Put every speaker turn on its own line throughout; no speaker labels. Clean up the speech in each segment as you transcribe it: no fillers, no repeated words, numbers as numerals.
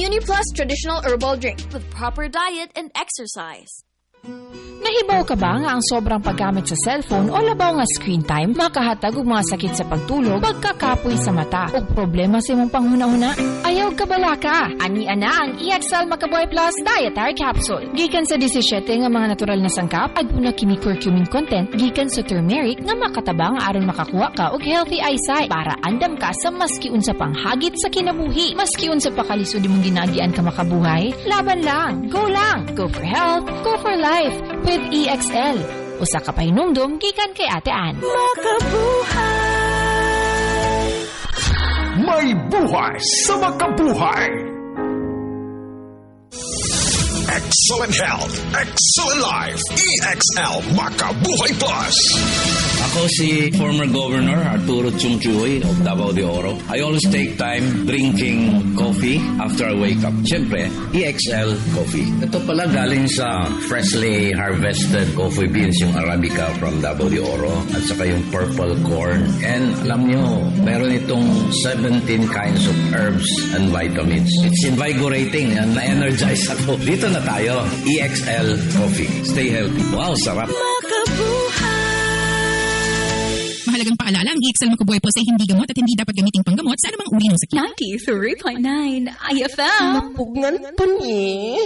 MuniPlus Traditional Herbal Drink.
With proper diet and exercise.
Nahibaw ka ba nga ang sobrang paggamit sa cellphone o labaw nga screen time makahatag og mga sakit sa pagtulog, pagkakapoy sa mata ug problema sa imong panghuna-huna? Ayaw ka bala ka. Ani ana ang EXL Macaboy Plus Dietary Capsule. Gikan sa 17 nga mga natural na sangkap aduna kini curcumin content gikan sa turmeric nga makatabang aron makakuha ka og healthy eyesight para andam ka sa maski unsa pang hagit sa kinabuhi. Maski unsa pa kalisod imong ginagian ka makabuhay, laban lang. Go lang. Go for health. Go for life. With EXL. Usa ka pahinumdum gikan kay Ate Ann.
Makabuhay! May buhay sa makabuhay! Excellent health, excellent life. EXL Macabuhay Plus.
Ako si former Governor Arturo Chungchuy of Davao de Oro. I always take time drinking coffee after I wake up. Siyempre, EXL Coffee. Ito pala galing sa freshly harvested coffee beans, yung Arabica from Davao de Oro, at saka yung purple corn. And alam nyo, meron itong 17 kinds of herbs and vitamins. It's invigorating and na-energize ako. Dito na tayo, EXL Coffee. Stay healthy. Wow, sarap.
Mahalagang paalala, ang EXL Macaboy Plus ay hindi gamot at hindi dapat gamiting panggamot sa anumang uri ng sakit.
93.9 IFM.
Napugngan pa ni.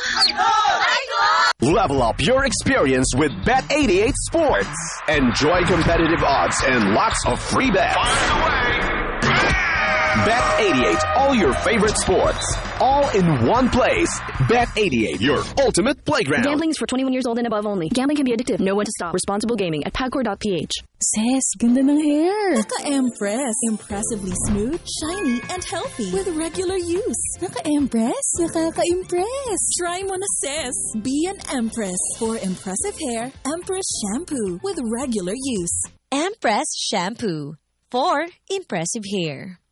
Level up your experience with Bet88 Sports. Enjoy competitive odds and lots of free bets. Bet88, all your favorite sports, all in one place. Bet88, your ultimate playground.
Gambling is for 21 years old and above only. Gambling can be addictive. Know when to stop. Responsible gaming at pagcor.ph.
Sis, ganda ng hair.
Naka-Empress. Impressively smooth, shiny, and healthy with regular use. Naka-Empress? Nakaka-impress. Try mo na, sis. Be an Empress. For impressive hair, Empress Shampoo with regular use.
Empress Shampoo. For impressive hair.